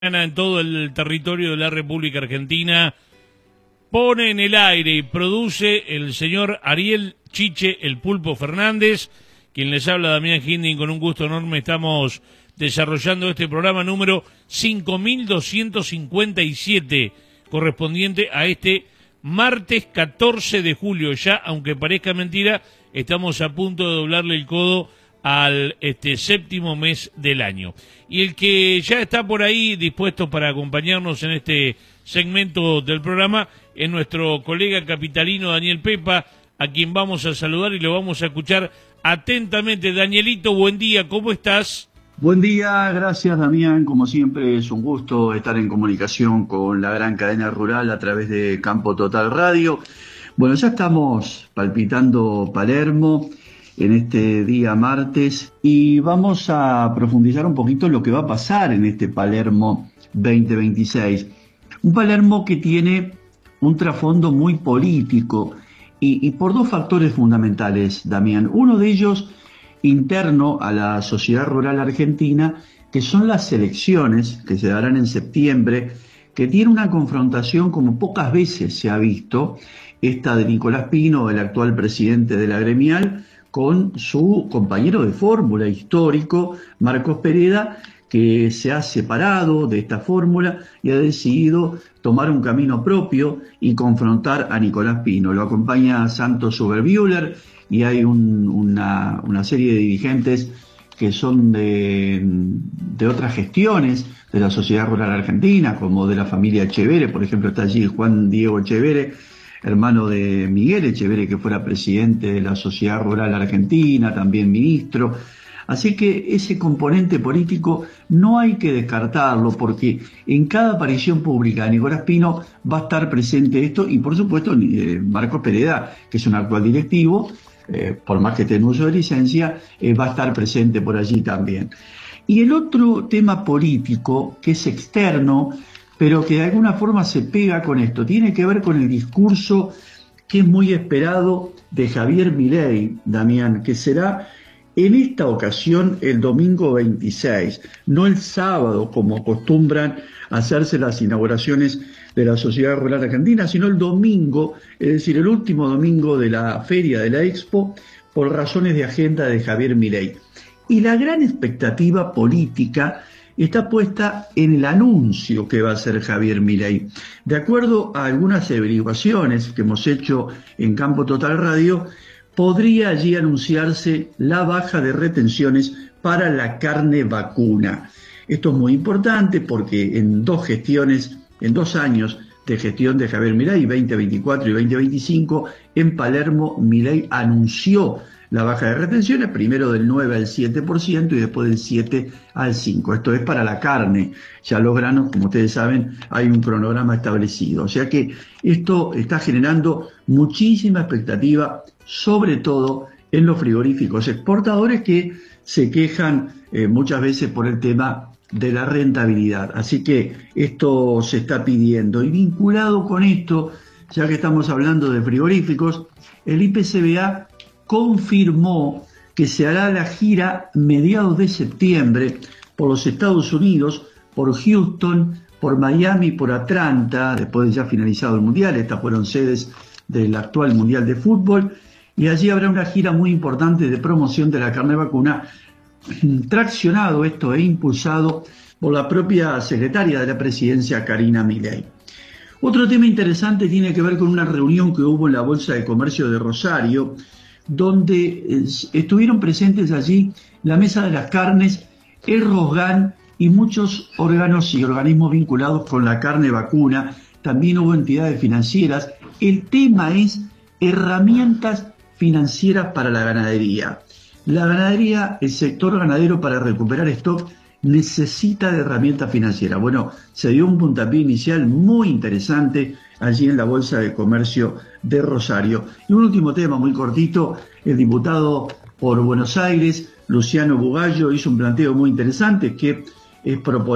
En todo el territorio de la República Argentina, pone en el aire y produce el señor Ariel Chiche, el Pulpo Fernández, quien les habla, Damián Hinding. Con un gusto enorme estamos desarrollando este programa número 5257, correspondiente a este martes 14 de julio. Ya, aunque parezca mentira, estamos a punto de doblarle el codo al séptimo mes del año. Y el que ya está por ahí dispuesto para acompañarnos en este segmento del programa es nuestro colega capitalino Daniel Pepa, a quien vamos a saludar y lo vamos a escuchar atentamente. Danielito, buen día, ¿cómo estás? Buen día, gracias Damián. Como siempre es un gusto estar en comunicación con la gran cadena rural a través de Campo Total Radio. Bueno, ya estamos palpitando Palermo en este día martes y vamos a profundizar un poquito lo que va a pasar en este Palermo 2026. Un Palermo que tiene un trasfondo muy político y por dos factores fundamentales, Damián. Uno de ellos interno a la sociedad rural argentina, que son las elecciones que se darán en septiembre, que tiene una confrontación como pocas veces se ha visto, esta de Nicolás Pino, el actual presidente de la gremial, con su compañero de fórmula histórico, Marcos Pereda, que se ha separado de esta fórmula y ha decidido tomar un camino propio y confrontar a Nicolás Pino. Lo acompaña Santos Oberbuehler y hay una serie de dirigentes que son de otras gestiones de la sociedad rural argentina, como de la familia Echevere. Por ejemplo, está allí Juan Diego Echevere, hermano de Miguel Echevere, que fuera presidente de la Sociedad Rural Argentina, también ministro. Así que ese componente político no hay que descartarlo, porque en cada aparición pública de Nicolás Pino va a estar presente esto, y por supuesto Marcos Pereda, que es un actual directivo, por más que esté en uso de licencia, va a estar presente por allí también. Y el otro tema político, que es externo, pero que de alguna forma se pega con esto, tiene que ver con el discurso que es muy esperado de Javier Milei, Damián, que será en esta ocasión el domingo 26, no el sábado como acostumbran hacerse las inauguraciones de la Sociedad Rural Argentina, sino el domingo, es decir, el último domingo de la feria de la Expo, por razones de agenda de Javier Milei. Y la gran expectativa política está puesta en el anuncio que va a hacer Javier Milei. De acuerdo a algunas averiguaciones que hemos hecho en Campo Total Radio, podría allí anunciarse la baja de retenciones para la carne vacuna. Esto es muy importante porque en dos años de gestión de Javier Milei, 2024 y 2025, en Palermo Milei anunció la baja de retenciones, primero del 9 al 7% y después del 7 al 5%. Esto es para la carne. Ya los granos, como ustedes saben, hay un cronograma establecido. O sea que esto está generando muchísima expectativa, sobre todo en los frigoríficos exportadores, que se quejan muchas veces por el tema de la rentabilidad. Así que esto se está pidiendo. Y vinculado con esto, ya que estamos hablando de frigoríficos, el IPCBA confirmó que se hará la gira mediados de septiembre por los Estados Unidos, por Houston, por Miami, por Atlanta, después de ya finalizado el Mundial. Estas fueron sedes del actual Mundial de Fútbol, y allí habrá una gira muy importante de promoción de la carne vacuna, traccionado esto e impulsado por la propia secretaria de la presidencia, Karina Milei. Otro tema interesante tiene que ver con una reunión que hubo en la Bolsa de Comercio de Rosario, donde estuvieron presentes allí la Mesa de las Carnes, el Rosgan y muchos órganos y organismos vinculados con la carne vacuna. También hubo entidades financieras. El tema es herramientas financieras para la ganadería. La ganadería, el sector ganadero, para recuperar stock, necesita de herramientas financieras. Bueno, se dio un puntapié inicial muy interesante allí en la Bolsa de Comercio de Rosario. Y un último tema muy cortito: el diputado por Buenos Aires, Luciano Bugallo, hizo un planteo muy interesante, que es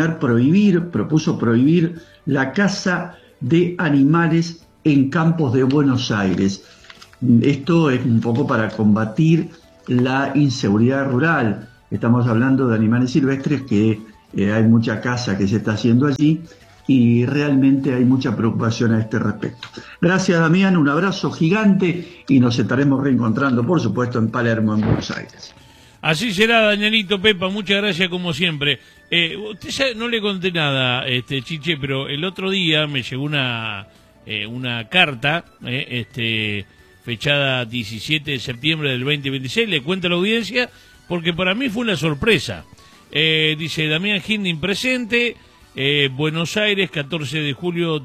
propuso prohibir la caza de animales en campos de Buenos Aires. Esto es un poco para combatir la inseguridad rural. Estamos hablando de animales silvestres que hay mucha caza que se está haciendo allí y realmente hay mucha preocupación a este respecto. Gracias, Damián, un abrazo gigante y nos estaremos reencontrando, por supuesto, en Palermo, en Buenos Aires. Así será, Danielito Pepa, muchas gracias como siempre. Usted ya no le conté nada, Chiche, pero el otro día me llegó una carta, fechada 17 de septiembre del 2026, le cuento a la audiencia, porque para mí fue una sorpresa. Dice Damián Hinding presente, Buenos Aires, 14 de julio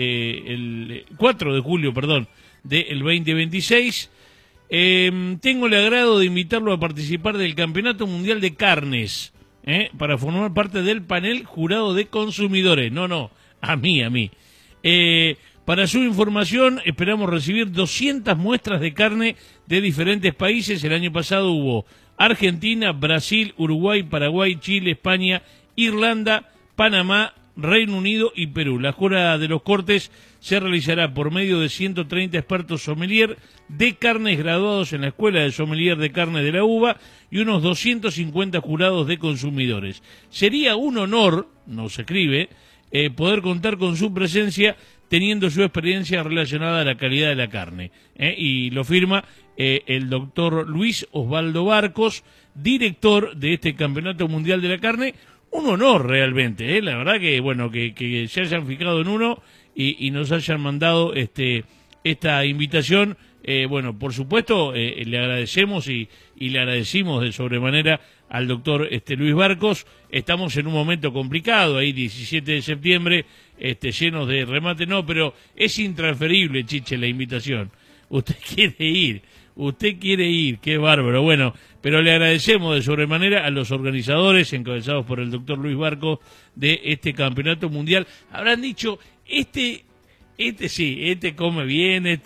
el 4 de julio, perdón, del 2026. Tengo el agrado de invitarlo a participar del Campeonato Mundial de Carnes, para formar parte del panel jurado de consumidores. No, a mí. Para su información, esperamos recibir 200 muestras de carne de diferentes países. El año pasado hubo Argentina, Brasil, Uruguay, Paraguay, Chile, España, Irlanda, Panamá, Reino Unido y Perú. La jura de los cortes se realizará por medio de 130 expertos sommelier de carnes graduados en la Escuela de Sommelier de Carne de la Uva y unos 250 jurados de consumidores. Sería un honor, nos escribe, poder contar con su presencia teniendo su experiencia relacionada a la calidad de la carne. Y lo firma el doctor Luis Osvaldo Barcos, director de este Campeonato Mundial de la Carne. Un honor realmente, la verdad que bueno que se hayan fijado en uno y nos hayan mandado esta invitación. Bueno, por supuesto, le agradecemos y le agradecimos de sobremanera al doctor Luis Barcos. Estamos en un momento complicado, ahí 17 de septiembre, llenos de remate, no, pero es intransferible, Chiche, la invitación. Usted quiere ir, qué bárbaro. Bueno, pero le agradecemos de sobremanera a los organizadores, encabezados por el doctor Luis Barcos, de este campeonato mundial. Habrán dicho, este come bien,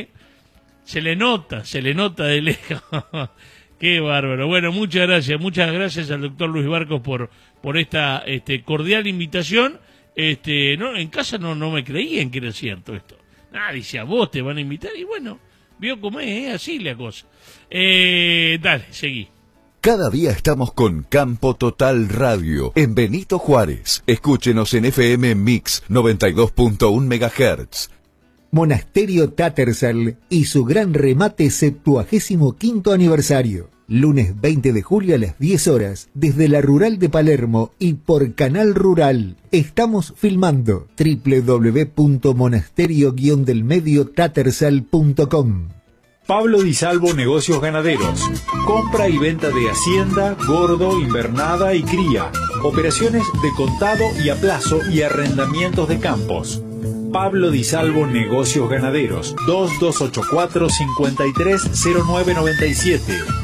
se le nota de lejos. Qué bárbaro. Bueno, muchas gracias al doctor Luis Barcos por esta cordial invitación. No, en casa no me creían que era cierto esto. Dice, a vos te van a invitar y bueno, vio cómo es, así la cosa. Dale, seguí. Cada día estamos con Campo Total Radio en Benito Juárez. Escúchenos en FM Mix 92.1 MHz. Monasterio Tattersall y su gran remate 75º aniversario. Lunes 20 de julio a las 10 horas, desde la Rural de Palermo y por Canal Rural. Estamos filmando www.monasterio-delmedio-tattersall.com. Pablo Di Salvo Negocios Ganaderos. Compra y venta de hacienda, gordo, invernada y cría. Operaciones de contado y a plazo y arrendamientos de campos. Pablo Di Salvo Negocios Ganaderos. 2284-530997.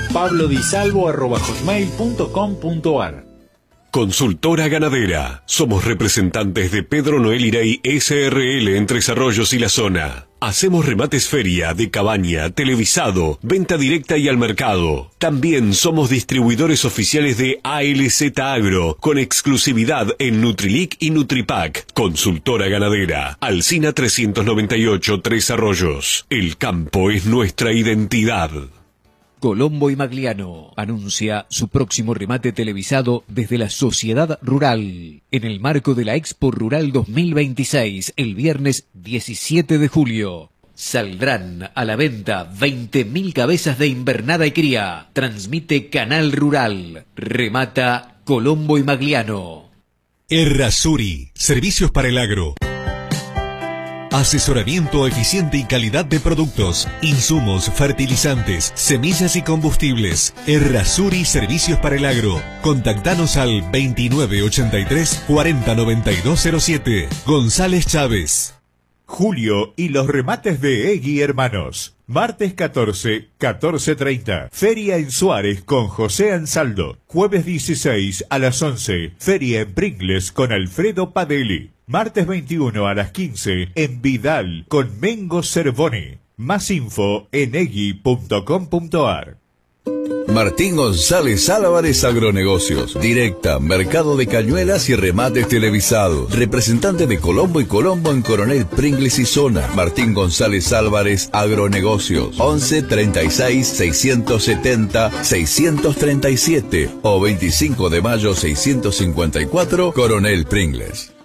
pablodisalvo@hotmail.com.ar. Consultora Ganadera. Somos representantes de Pedro Noel Irey SRL en Tres Arroyos y la zona. Hacemos remates feria, de cabaña, televisado, venta directa y al mercado. También somos distribuidores oficiales de ALZ Agro, con exclusividad en Nutrilic y Nutripack. Consultora Ganadera. Alsina 398, Tres Arroyos. El campo es nuestra identidad. Colombo y Magliano anuncia su próximo remate televisado desde la Sociedad Rural, en el marco de la Expo Rural 2026, el viernes 17 de julio. Saldrán a la venta 20.000 cabezas de invernada y cría. Transmite Canal Rural. Remata Colombo y Magliano. Errázuri, servicios para el agro. Asesoramiento eficiente y calidad de productos, insumos, fertilizantes, semillas y combustibles. Errázuri Servicios para el Agro. Contactanos al 2983 409207. González Chávez. Julio y los remates de Egui Hermanos. Martes 14, 14:30. Feria en Suárez con José Ansaldo. Jueves 16 a las 11. Feria en Pringles con Alfredo Padelli. Martes 21 a las 15 en Vidal con Mengo Cervoni. Más info en egui.com.ar. Martín González Álvarez Agronegocios. Directa, mercado de cañuelas y remates televisados. Representante de Colombo y Colombo en Coronel Pringles y Zona. Martín González Álvarez Agronegocios. 11 36 670 637 o 25 de mayo 654 Coronel Pringles.